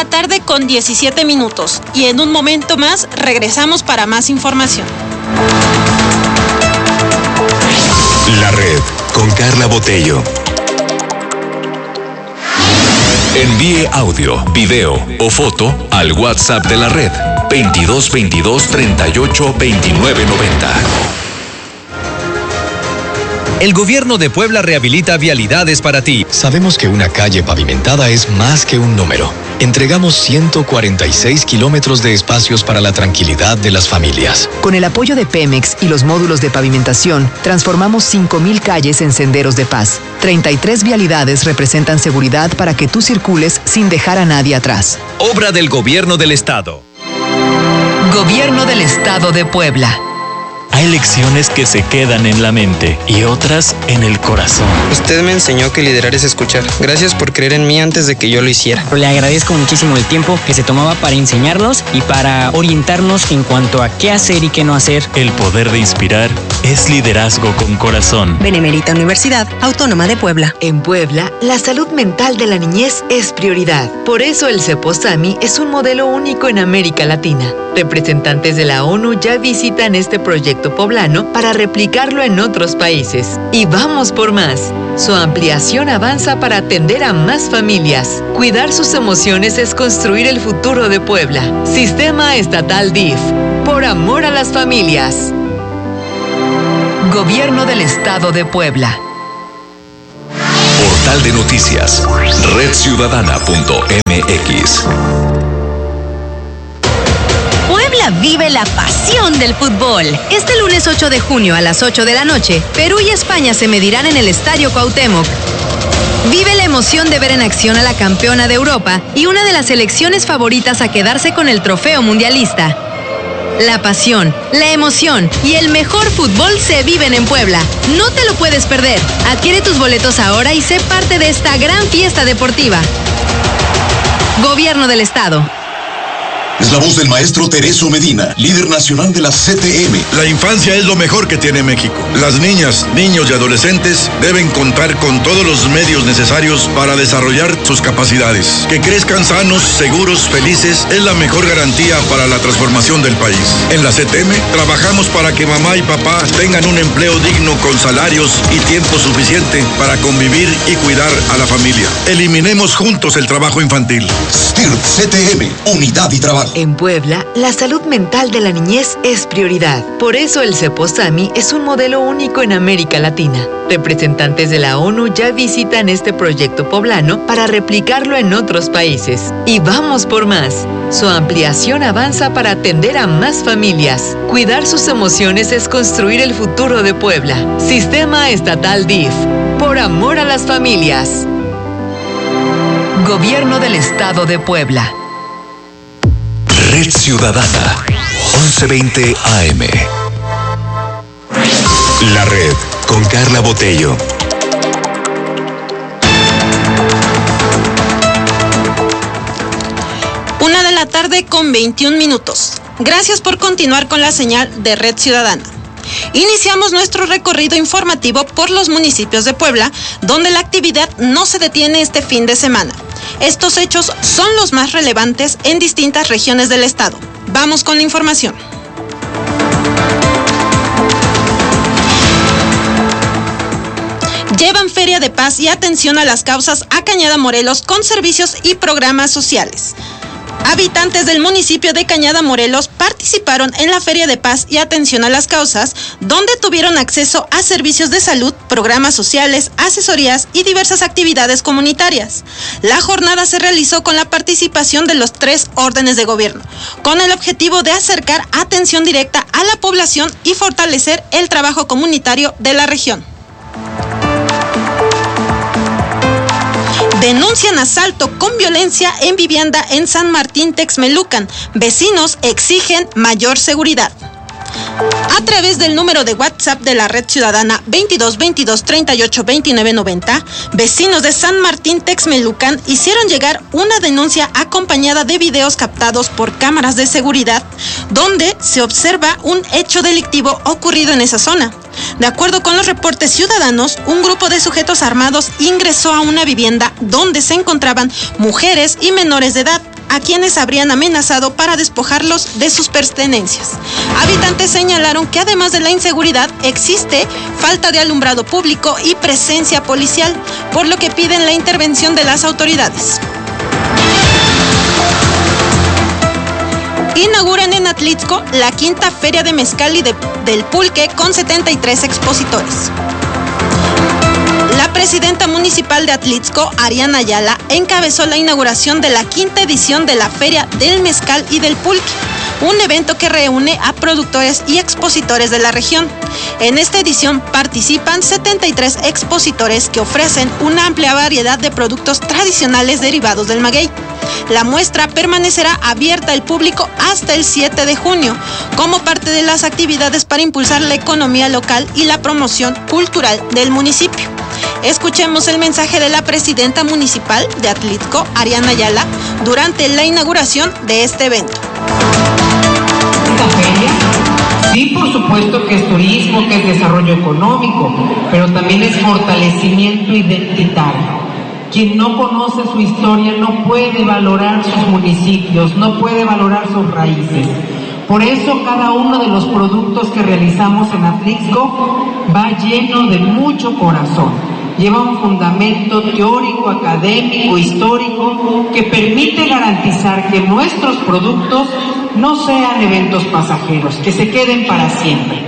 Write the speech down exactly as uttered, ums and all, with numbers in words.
tarde con diecisiete minutos y en un momento más regresamos para más información. La Red con Carla Botello. Envíe audio, video o foto al WhatsApp de la Red veintidós veintidós treinta y ocho veintinueve noventa. El gobierno de Puebla rehabilita vialidades para ti. Sabemos que una calle pavimentada es más que un número. Entregamos ciento cuarenta y seis kilómetros de espacios para la tranquilidad de las familias. Con el apoyo de Pemex y los módulos de pavimentación, transformamos cinco mil calles en senderos de paz. treinta y tres vialidades representan seguridad para que tú circules sin dejar a nadie atrás. Obra del Gobierno del Estado. Gobierno del Estado de Puebla. Hay lecciones que se quedan en la mente y otras en el corazón. Usted me enseñó que liderar es escuchar. Gracias por creer en mí antes de que yo lo hiciera. Le agradezco muchísimo el tiempo que se tomaba para enseñarnos y para orientarnos en cuanto a qué hacer y qué no hacer. El poder de inspirar es liderazgo con corazón. Benemérita Universidad Autónoma de Puebla. En Puebla, la salud mental de la niñez es prioridad. Por eso el Ceposami es un modelo único en América Latina. Representantes de la ONU ya visitan este proyecto poblano para replicarlo en otros países. Y vamos por más. Su ampliación avanza para atender a más familias. Cuidar sus emociones es construir el futuro de Puebla. Sistema Estatal D I F. Por amor a las familias. Gobierno del Estado de Puebla. Portal de noticias, red ciudadana punto m x. Puebla vive la pasión del fútbol. Este lunes ocho de junio a las ocho de la noche, Perú y España se medirán en el Estadio Cuauhtémoc. Vive la emoción de ver en acción a la campeona de Europa y una de las selecciones favoritas a quedarse con el trofeo mundialista. La pasión, la emoción y el mejor fútbol se viven en Puebla. No te lo puedes perder. Adquiere tus boletos ahora y sé parte de esta gran fiesta deportiva. Gobierno del Estado. Es la voz del maestro Tereso Medina, líder nacional de la C T M. La infancia es lo mejor que tiene México. Las niñas, niños y adolescentes deben contar con todos los medios necesarios para desarrollar sus capacidades. Que crezcan sanos, seguros, felices es la mejor garantía para la transformación del país. En la C T M trabajamos para que mamá y papá tengan un empleo digno con salarios y tiempo suficiente para convivir y cuidar a la familia. Eliminemos juntos el trabajo infantil. S T I R P C T M, unidad y trabajo. En Puebla, la salud mental de la niñez es prioridad. Por eso el Ceposami es un modelo único en América Latina. Representantes de la ONU ya visitan este proyecto poblano para replicarlo en otros países. Y vamos por más. Su ampliación avanza para atender a más familias. Cuidar sus emociones es construir el futuro de Puebla. Sistema Estatal D I F. Por amor a las familias. Gobierno del Estado de Puebla. Red Ciudadana, once veinte A M. La Red con Carla Botello. Una de la tarde con veintiún minutos. Gracias por continuar con la señal de Red Ciudadana. Iniciamos nuestro recorrido informativo por los municipios de Puebla, donde la actividad no se detiene este fin de semana. Estos hechos son los más relevantes en distintas regiones del estado. Vamos con la información. Llevan Feria de Paz y atención a las causas a Cañada Morelos con servicios y programas sociales. Habitantes del municipio de Cañada Morelos participaron en la Feria de Paz y Atención a las Causas, donde tuvieron acceso a servicios de salud, programas sociales, asesorías y diversas actividades comunitarias. La jornada se realizó con la participación de los tres órdenes de gobierno, con el objetivo de acercar atención directa a la población y fortalecer el trabajo comunitario de la región. Denuncian asalto con violencia en vivienda en San Martín Texmelucan. Vecinos exigen mayor seguridad. A través del número de WhatsApp de la Red Ciudadana veintidós veintidós treinta y ocho veintinueve noventa, vecinos de San Martín Texmelucan hicieron llegar una denuncia acompañada de videos captados por cámaras de seguridad, donde se observa un hecho delictivo ocurrido en esa zona. De acuerdo con los reportes ciudadanos, un grupo de sujetos armados ingresó a una vivienda donde se encontraban mujeres y menores de edad. a quienes habrían amenazado para despojarlos de sus pertenencias. Habitantes señalaron que además de la inseguridad existe falta de alumbrado público y presencia policial, por lo que piden la intervención de las autoridades. Inauguran en Atlixco la quinta Feria de Mezcal y de, del Pulque con setenta y tres expositores. La presidenta municipal de Atlixco, Ariana Ayala, encabezó la inauguración de la quinta edición de la Feria del Mezcal y del Pulque, un evento que reúne a productores y expositores de la región. En esta edición participan setenta y tres expositores que ofrecen una amplia variedad de productos tradicionales derivados del maguey. La muestra permanecerá abierta al público hasta el siete de junio, como parte de las actividades para impulsar la economía local y la promoción cultural del municipio. Escuchemos el mensaje de la presidenta municipal de Atlixco, Ariana Ayala, durante la inauguración de este evento. Esta feria, sí, por supuesto que es turismo, que es desarrollo económico, pero también es fortalecimiento identitario. Quien no conoce su historia no puede valorar sus municipios, no puede valorar sus raíces. Por eso cada uno de los productos que realizamos en Atlixco va lleno de mucho corazón. Lleva un fundamento teórico, académico, histórico, que permite garantizar que nuestros productos no sean eventos pasajeros, que se queden para siempre.